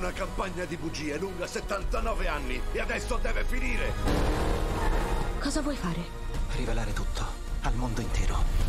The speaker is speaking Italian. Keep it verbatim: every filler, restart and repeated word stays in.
Una campagna di bugie lunga settantanove anni e adesso deve finire! Cosa vuoi fare? Rivelare tutto al mondo intero.